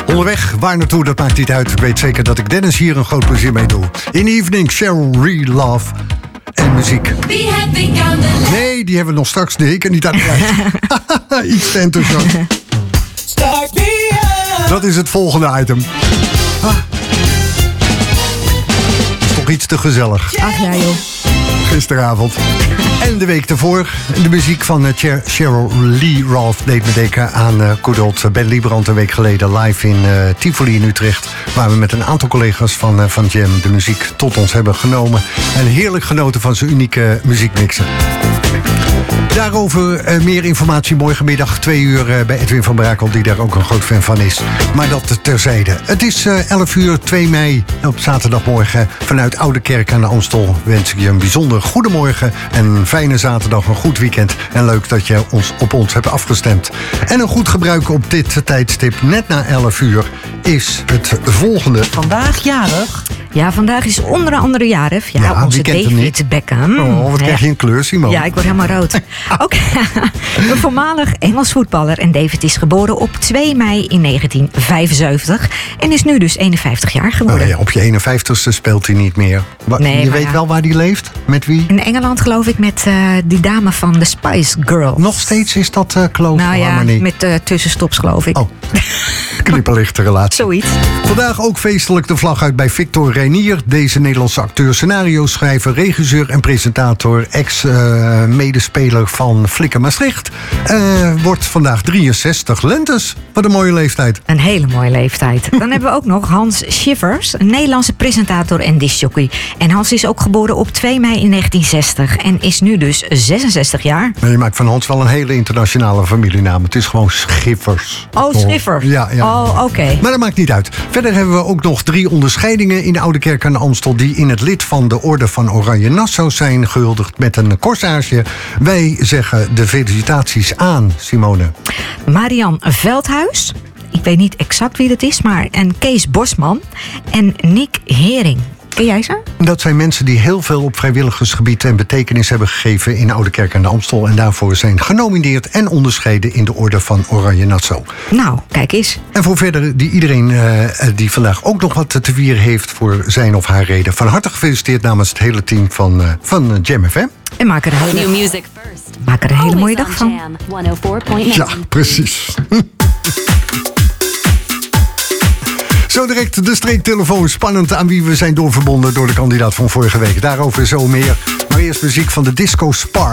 Onderweg, waar naartoe, dat maakt niet uit. Ik weet zeker dat ik Dennis hier een groot plezier mee doe. In the evening, Cheryl Lee Love en muziek. Nee, die hebben we nog straks. Nee, ik kan niet aan de tijd. Iets te enthousiast. Dat is het volgende item. Is toch iets te gezellig. Ach ja, joh. Gisteravond. En de week daarvoor. De muziek van Cheryl Lee Ralph deed me denken aan good old Ben Liebrand een week geleden live in Tivoli in Utrecht. Waar we met een aantal collega's van Jam de muziek tot ons hebben genomen. En heerlijk genoten van zijn unieke muziekmixen. Daarover meer informatie morgenmiddag 2 uur bij Edwin van Brakel, die daar ook een groot fan van is. Maar dat terzijde. Het is 11 uur 2 mei op zaterdagmorgen. Vanuit Oude Kerk aan de Amstel wens ik je een bijzonder goedemorgen en een fijne zaterdag, een goed weekend. En leuk dat je op ons hebt afgestemd. En een goed gebruik op dit tijdstip, net na 11 uur, is het volgende. Vandaag jarig. Ja, vandaag is onder andere jarig. Ja, onze David Beckham. Oh, wat krijg je in kleur, Simone? Ja, ik word helemaal rood. Ook een voormalig Engels voetballer. En David is geboren op 2 mei in 1975. En is nu dus 51 jaar geworden. Ja, op je 51ste speelt hij niet meer. Nee, je weet wel waar hij leeft? Met wie? In Engeland geloof ik met die dame van de Spice Girls. Nog steeds is dat close nou ja, harmony? met tussenstops geloof ik. Oh, knipperlichte relatie. Zoiets. Vandaag ook feestelijk de vlag uit bij Victor Reinier. Deze Nederlandse acteur, scenario-schrijver, regisseur en presentator. Ex-medespeler van Flikker Maastricht. Wordt vandaag 63 lentes. Wat een mooie leeftijd. Een hele mooie leeftijd. Dan hebben we ook nog Hans Schiffers, een Nederlandse presentator en discjockey. En Hans is ook geboren op 2 mei in 1960 en is nu dus 66 jaar. Maar je maakt van Hans wel een hele internationale familienaam. Het is gewoon Schiffers. Oh, Schiffers. Ja. Oh, oké. Maar dat maakt niet uit. Verder hebben we ook nog 3 onderscheidingen in de Oude Kerk aan de Amstel die in het lid van de Orde van Oranje Nassau zijn gehuldigd met een corsage. Wij zeggen de felicitaties aan, Simone. Marian Veldhuis. Ik weet niet exact wie dat is, maar en Kees Bosman en Nick Hering. Ken jij ze? Dat zijn mensen die heel veel op vrijwilligersgebied en betekenis hebben gegeven in de Oude Kerk aan de Amstel. En daarvoor zijn genomineerd en onderscheiden in de Orde van Oranje Nassau. Nou, kijk eens. En voor verder iedereen die vandaag ook nog wat te vieren heeft voor zijn of haar reden. Van harte gefeliciteerd namens het hele team van Jam FM. En maak er een hele mooie dag van. Ja, precies. Zo direct de streektelefoon. Spannend aan wie we zijn doorverbonden door de kandidaat van vorige week. Daarover zo meer. Maar eerst muziek van de Disco Spark.